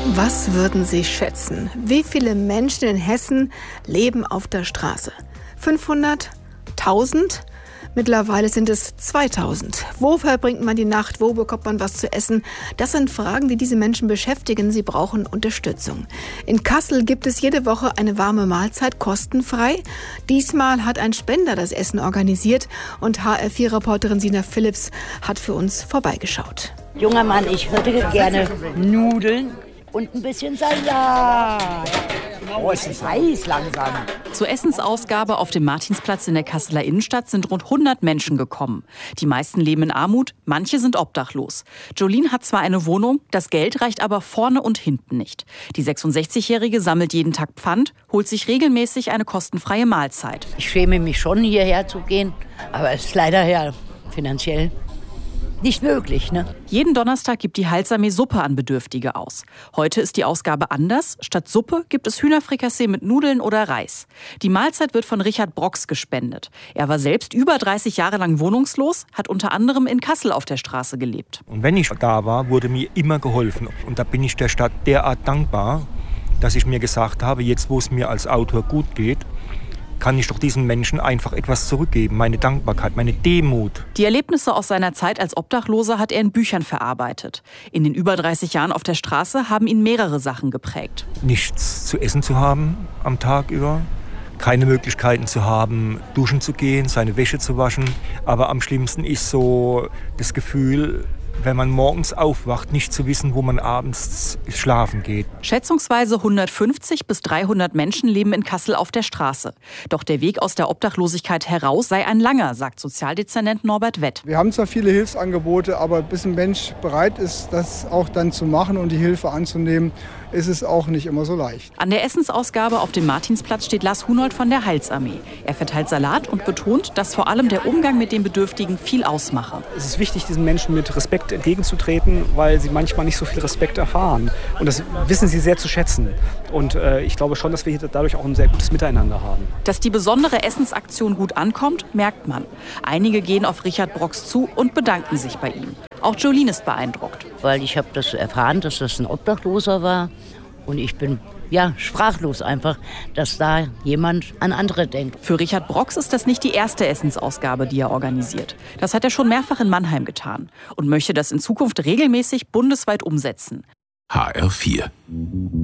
Was würden Sie schätzen? Wie viele Menschen in Hessen leben auf der Straße? 500? 1000? Mittlerweile sind es 2000. Wo verbringt man die Nacht? Wo bekommt man was zu essen? Das sind Fragen, die diese Menschen beschäftigen. Sie brauchen Unterstützung. In Kassel gibt es jede Woche eine warme Mahlzeit kostenfrei. Diesmal hat ein Spender das Essen organisiert und HR4-Reporterin Sina Philipps hat für uns vorbeigeschaut. Junger Mann, ich würde gerne Nudeln und ein bisschen Salat. Oh, es ist heiß langsam. Zur Essensausgabe auf dem Martinsplatz in der Kasseler Innenstadt sind rund 100 Menschen gekommen. Die meisten leben in Armut, manche sind obdachlos. Jolene hat zwar eine Wohnung, das Geld reicht aber vorne und hinten nicht. Die 66-Jährige sammelt jeden Tag Pfand, holt sich regelmäßig eine kostenfreie Mahlzeit. Ich schäme mich schon, hierher zu gehen, aber es ist leider ja finanziell nicht möglich, ne? Jeden Donnerstag gibt die Heilsarmee Suppe an Bedürftige aus. Heute ist die Ausgabe anders. Statt Suppe gibt es Hühnerfrikassee mit Nudeln oder Reis. Die Mahlzeit wird von Richard Brox gespendet. Er war selbst über 30 Jahre lang wohnungslos, hat unter anderem in Kassel auf der Straße gelebt. Und wenn ich da war, wurde mir immer geholfen. Und da bin ich der Stadt derart dankbar, dass ich mir gesagt habe, jetzt wo es mir als Autor gut geht, kann ich doch diesen Menschen einfach etwas zurückgeben, meine Dankbarkeit, meine Demut. Die Erlebnisse aus seiner Zeit als Obdachloser hat er in Büchern verarbeitet. In den über 30 Jahren auf der Straße haben ihn mehrere Sachen geprägt. Nichts zu essen zu haben am Tag über, keine Möglichkeiten zu haben, duschen zu gehen, seine Wäsche zu waschen. Aber am schlimmsten ist so das Gefühl, wenn man morgens aufwacht, nicht zu wissen, wo man abends schlafen geht. Schätzungsweise 150 bis 300 Menschen leben in Kassel auf der Straße. Doch der Weg aus der Obdachlosigkeit heraus sei ein langer, sagt Sozialdezernent Norbert Wett. Wir haben zwar viele Hilfsangebote, aber bis ein Mensch bereit ist, das auch dann zu machen und die Hilfe anzunehmen, ist es auch nicht immer so leicht. An der Essensausgabe auf dem Martinsplatz steht Lars Hunold von der Heilsarmee. Er verteilt Salat und betont, dass vor allem der Umgang mit den Bedürftigen viel ausmache. Es ist wichtig, diesen Menschen mit Respekt entgegenzutreten, weil sie manchmal nicht so viel Respekt erfahren. Und das wissen sie sehr zu schätzen. Und ich glaube schon, dass wir hier dadurch auch ein sehr gutes Miteinander haben. Dass die besondere Essensaktion gut ankommt, merkt man. Einige gehen auf Richard Brox zu und bedanken sich bei ihm. Auch Jolene ist beeindruckt. Weil ich habe das erfahren, dass das ein Obdachloser war. Und ich bin sprachlos einfach, dass da jemand an andere denkt. Für Richard Brox ist das nicht die erste Essensausgabe, die er organisiert. Das hat er schon mehrfach in Mannheim getan und möchte das in Zukunft regelmäßig bundesweit umsetzen. HR4